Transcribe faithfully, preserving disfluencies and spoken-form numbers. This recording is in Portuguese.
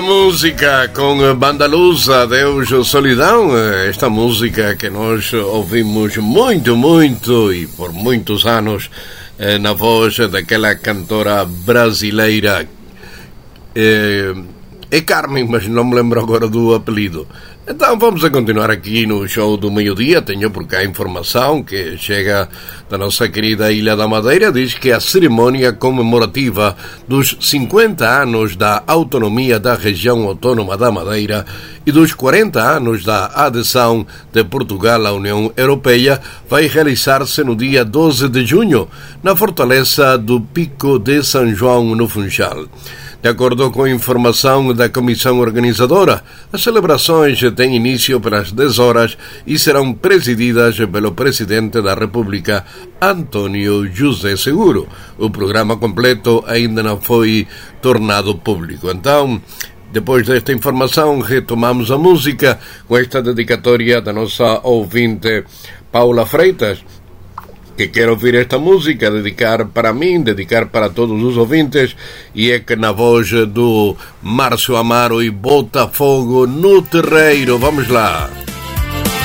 Música com Banda Lusa, Deus Solidão, esta música que nós ouvimos muito, muito e por muitos anos na voz daquela cantora brasileira, é, é Carmen, mas não me lembro agora do apelido. Então vamos a continuar aqui no show do meio-dia. Tenho por cá a informação que chega da nossa querida Ilha da Madeira. Diz que a cerimônia comemorativa dos cinquenta anos da autonomia da região autónoma da Madeira e dos quarenta anos da adesão de Portugal à União Europeia vai realizar-se no dia doze de junho, na fortaleza do Pico de São João, no Funchal. De acordo com a informação da comissão organizadora, as celebrações têm início pelas dez horas e serão presididas pelo Presidente da República, António José Seguro. O programa completo ainda não foi tornado público. Então, depois desta informação, retomamos a música com esta dedicatória da nossa ouvinte Paula Freitas, que quer ouvir esta música, dedicar para mim, dedicar para todos os ouvintes, e é que na voz do Márcio Amaro e Botafogo no Terreiro. Vamos lá.